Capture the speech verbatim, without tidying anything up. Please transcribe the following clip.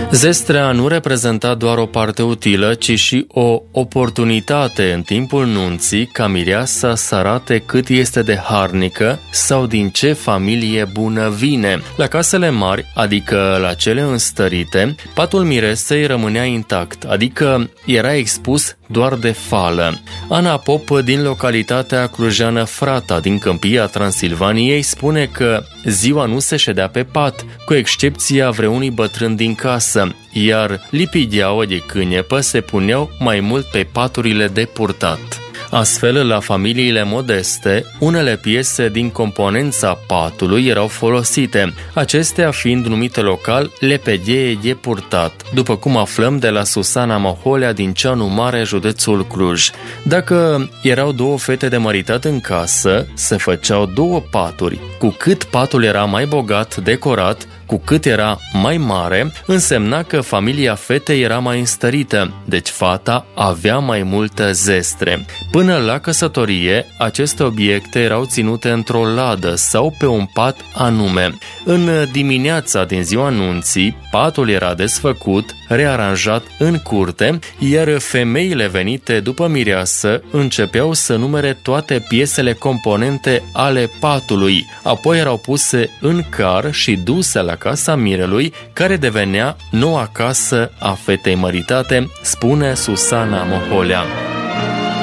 Zestrea nu reprezenta doar o parte utilă, ci și o oportunitate în timpul nunții ca mireasa să arate cât este de harnică sau din ce familie bună vine. La casele mari, adică la cele înstărite, patul miresei rămânea intact, adică era expus doar de fală. Ana Pop din localitatea clujeană Frata din câmpia Transilvaniei spune că ziua nu se ședea pe pat, cu excepția vreunui bătrân din casă, iar lipideaua de cânepă se puneau mai mult pe paturile de purtat. Astfel, la familiile modeste, unele piese din componența patului erau folosite, acestea fiind numite local lepedie de purtat, după cum aflăm de la Susana Moholea din Ceanu Mare, județul Cluj. Dacă erau două fete de măritat în casă, se făceau două paturi. Cu cât patul era mai bogat decorat, cu cât era mai mare, însemna că familia fetei era mai înstărită, deci fata avea mai multă zestre. Până la căsătorie, aceste obiecte erau ținute într-o ladă sau pe un pat anume. În dimineața din ziua nunții, patul era desfăcut, rearanjat în curte, iar femeile venite după mireasă începeau să numere toate piesele componente ale patului, apoi erau puse în car și duse la casa mirelui, care devenea noua casă a fetei măritate, spune Susana Moholea.